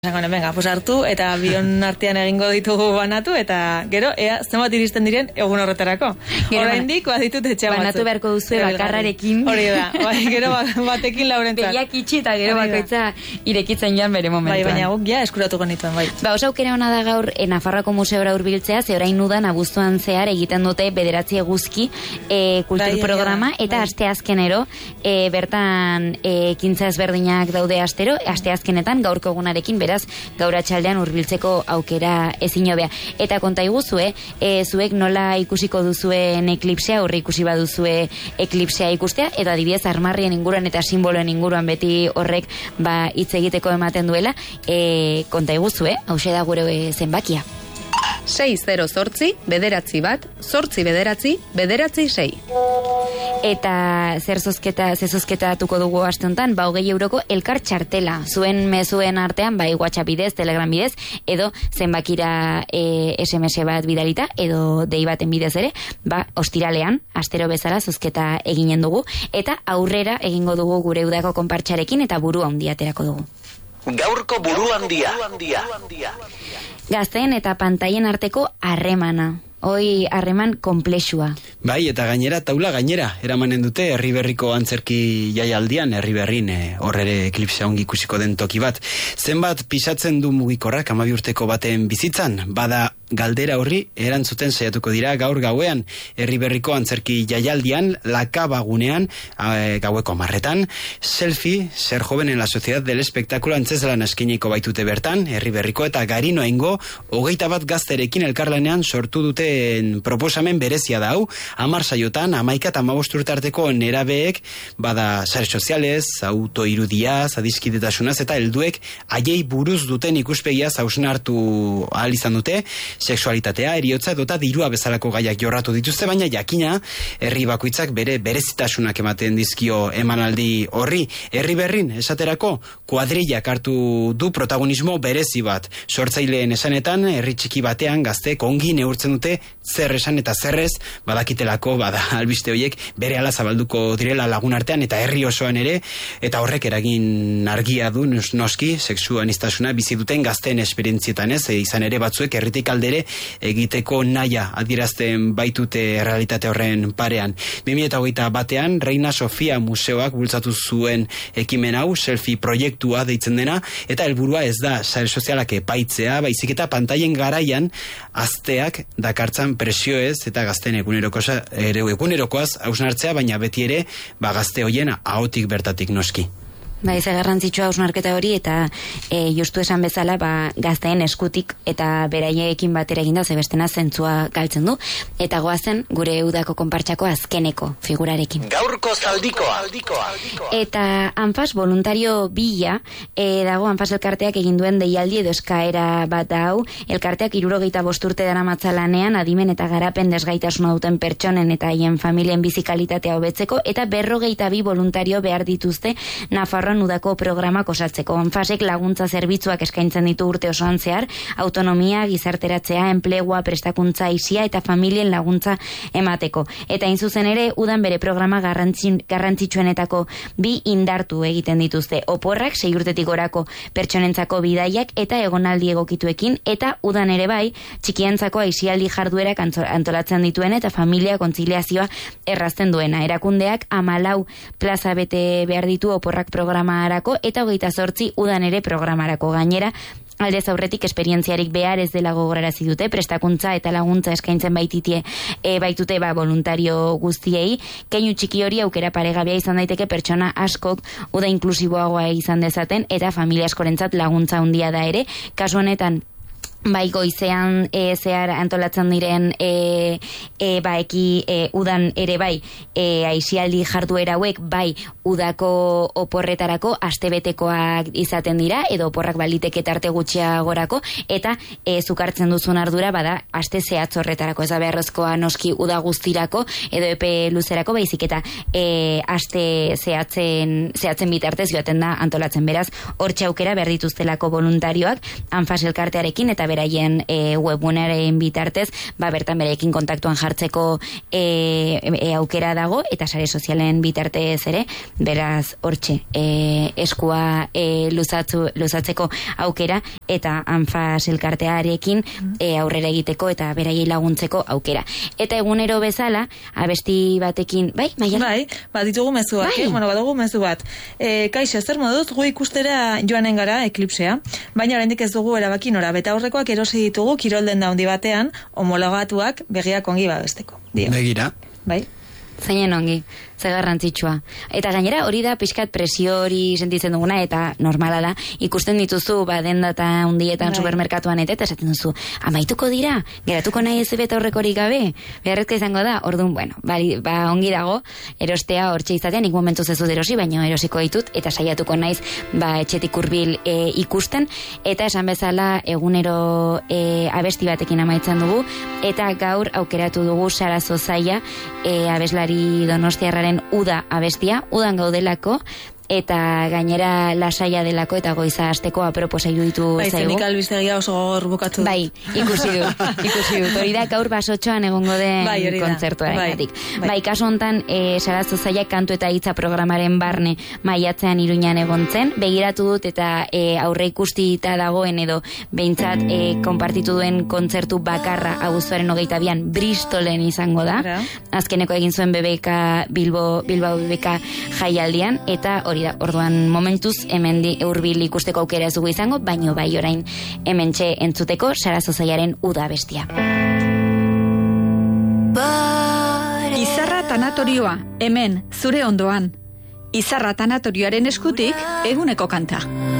Venga, pues hartu eta bion artean egingo ditugu banatu eta gero ea zenbat iristen diren egun horretarako. Oraindik baditut etxe batzuk. Banatu beharko duzu bakarrarekin. Hori da. Bai, gero batekin laurentzat. Begiak itxi eta gero bakoitza irekitzen joan bere momentuan. Bai, baina guk ja eskuratuko nituen, bai. Oso aukera ona da gaur Nafarroako museora hurbiltzea, ze orain udan abuztuan zehar egiten dute 9 eguzki kultur programa eta asteazkenero bertan ekintza ezberdinak daude astero, asteazkenetan gaurko egunarekin beraz gaur atxaldean hurbiltzeko aukera ezin hobea. Eta konta iguzue, zuek nola ikusiko duzuen eklipsea, horri ikusi baduzue eklipsea ikustea, edo adibidez armarrien inguruan eta simboloen inguruan beti horrek hitz egiteko ematen duela, konta iguzue, hause da gure zenbakia. 608 bederatzi bat, 8 bederatzi, bederatzi 6. Eta zer zozketatuko dugu aste honetan, 20 euroko elkar txartela. Zuen mezuen artean, bai WhatsApp bidez, Telegram bidez, edo zenbakira SMS bat bidalita, edo dei baten bidez ere, ostiralean, astero bezala zozketa eginen dugu, eta aurrera egingo dugu gure udako konpartxarekin, eta buru handia aterako dugu. Gaurko buru handia. Gazteen eta pantaien arteko harremana. Hoi harreman konplexua. Bai, eta gainera, taula gainera, eramanen dute Herriberriko antzerki jaialdian, Herriberrin horrere eklipsea ongi ikusiko den toki bat. Zenbat pisatzen du mugikorrak 12 urteko baten bizitzan, bada galdera horri erantzuten saiatuko dira gaur gauean Herriberriko antzerki jaialdian, lakabagunean, gaueko 10:00, selfie, ser joven en la sociedad del espectáculo antzezlan eskiniko baitute bertan, Herriberriko eta Garinoengo 21 gazterekin elkarlanean sortu dute proposamen berezia da hau, 10 saiotan, 11 eta 15 urtarteko nerabeek, bada sare sozialez, autoirudiaz, adiskidetasunaz eta helduek haiei buruz duten ikuspegiaz hausnartu ahal izan dute, sexualitatea, eriotza edota dirua bezalako gaiak jorratu dituzte, baina jakina, herri bakoitzak bere berezitasunak ematen dizkio emanaldi horri. Herriberrin, esaterako, kuadrillak hartu du protagonismo berezi bat. Sortzaileen esanetan, herri txiki batean gazteek ongi neurtzen dute zer esan eta zerrez, badakitelako, albiste horiek bere ala zabalduko direla lagun artean eta herri osoan ere, eta horrek eragin argia du noski, sexuanistasuna bizi duten gazteen esperientzietan ez, izan ere batzuek herritik aldere egiteko naia adierazten baitute realitate horren parean. 2021 Reina Sofia Museoak bultzatu zuen ekimen hau, selfie proiektua deitzen dena, eta helburua ez da sare sozialak epaitzea, baizik eta pantaien garaian azteak dakartzan presioez eta gazten egunerokoaz hausnartzea, baina beti ere gazte hoien ahotik bertatik noski. Ze garrantzitsua hausnarketa hori eta justu esan bezala gazteen eskutik eta beraiekin batera eginda ze bestena zentzua galtzen du eta goazen gure udako konpartsako azkeneko figurarekin. Gaurko zaldikoa. Eta Anfas voluntario bila dago Anfas elkarteak egin duen deialdi edo eskaera bat da hau. Elkarteak 75 urte daramatza lanean adimen eta garapen desgaitasuna duten pertsonen eta haien familien bizikalitatea hobetzeko eta 52 voluntario behar dituzte Nafarroan udako programak osatzeko. Anfasek laguntza zerbitzuak eskaintzen ditu urte osoan zehar, autonomia, gizarteratzea, enplegua, prestakuntza isia eta familien laguntza emateko. Eta hain zuzen ere, udan bere programa garrantzitsuenetako 2 indartu egiten dituzte. Oporrak 6 urtetik gorako pertsonentzako bidaiak eta egonaldi egokituekin, eta udan ere bai, txikientzako aisialdi jarduerak antolatzen dituen eta familia kontziliazioa errazten duena. Erakundeak 14 plaza bete behar ditu oporrak programarako eta 28 udan ere programarako. Gainera, aldez aurretik esperientziarik behar ez dela gogorarazi dute, prestakuntza eta laguntza eskaintzen baitute voluntario guztiei. Keinu txiki hori aukera paregabea izan daiteke pertsona askok uda inklusiboagoa izan dezaten eta familia askorentzat laguntza handia da ere. Kasu honetan, bai goizean zehar antolatzen diren udan ere bai aisialdi jarduera hauek bai udako oporretarako astebetekoak izaten dira edo oporrak baliteke tarte gutxiagorako eta zukartzen duzun ardura bada aste zehatz horretarako, ez da beharrezkoa noski uda guztirako edo epe luzerako, baizik eta aste zehatzen bitartez joaten da antolatzen. Beraz, hortxe aukera behar dituztelako voluntarioak Anfas elkartearekin eta beraien webgunearen bitartez, bertan berekin kontaktuan jartzeko aukera dago, eta sare sozialen bitartez ere, beraz hortxe eskua luzatzeko aukera, eta Anfas elkartearekin aurrera egiteko eta beraiei laguntzeko aukera. Eta egunero bezala, abesti batekin, bai, Maialen? Bai, ditugu mezuak, bueno, badugu mezu bat. Kaixo, zer moduz, gu ikustera joanen gara eklipsea, baina oraindik ez dugu erabaki nora, beta aurrekoak erosi ditugu kirolden daundi batean, homologatuak begiak ongi babesteko. Begira. Bai. Zainen ongi, ze garrantzitsua. Eta gainera hori da pixkat presio hori sentitzen duguna, eta normala da, ikusten dituzu dendata hundietan supermerkatuan eta esaten duzu, amaituko dira, geratuko nahi ez beta horrekorik gabe, beharrezka izango da, orduan, bueno, ongi dago, erostea hortxe izatean, nik momentuz ez dut erosi, baina erosiko ditut, eta saiatuko naiz, etxetik hurbil ikusten, eta esan bezala egunero abesti batekin amaitzen dugu, eta gaur aukeratu dugu Sarazo Zaia, abeslari Donostiarraren Uda abestia, udan gaudelako, eta gainera lasaia delako eta goiza hasteko aproposa iruditu zaigu. Zenik albistegia oso gogor bukatu. Bai, ikusi dut. Hori da gaur basotxoan egongo den kontzertuarengatik. Bai, kasu hontan Sarazo Zaia kantu eta hitza programaren barne maiatzean Iruñan egontzen. Begiratu dut eta aurre ikustita dagoen edo behintzat konpartitu duen kontzertu bakarra abuztuaren 22an Bristolen izango da. Azkeneko egin zuen Bilbao BBK jaialdian, eta hori da, orduan momentuz hemen hurbil ikusteko aukera ez dugu izango, baino bai orain hementxe entzuteko Sarazo Zaiaren Uda bestia. Izarra tanatorioa, hemen, zure ondoan. Izarra tanatorioaren eskutik, eguneko kanta.